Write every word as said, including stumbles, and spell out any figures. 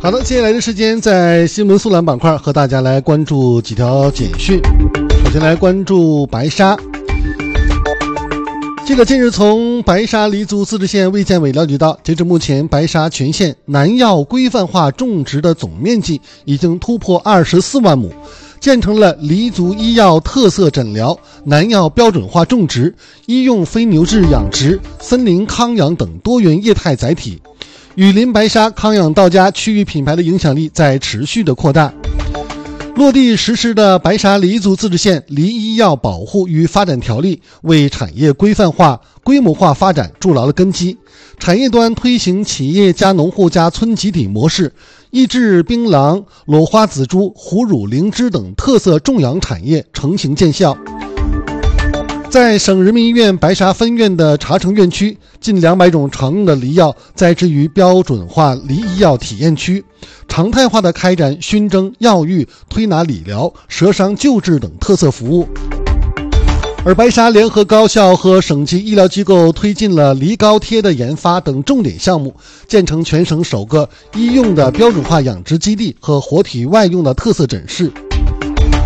好的，接下来的时间在新闻速览板块和大家来关注几条简讯。首先来关注白沙。记者近日从白沙黎族自治县卫健委了解到，截至目前，白沙全县南药规范化种植的总面积已经突破二十四万亩，建成了黎族医药特色诊疗、南药标准化种植、医用非牛质养殖、森林康养等多元业态载体。雨林白沙康养到家区域品牌的影响力在持续的扩大。落地实施的白沙黎族自治县黎医药保护与发展条例为产业规范化、规模化发展筑牢了根基。产业端推行企业加农户加村集体模式，抑制槟榔、裸花紫珠、虎乳灵芝等特色种养产业成型见效。在省人民医院白沙分院的茶城院区，近两百种常用的黎药栽植于标准化黎医药体验区，常态化的开展熏蒸、药浴、推拿理疗、舌伤救治等特色服务。而白沙联合高校和省级医疗机构推进了黎膏贴的研发等重点项目，建成全省首个医用的标准化养殖基地和活体外用的特色诊室。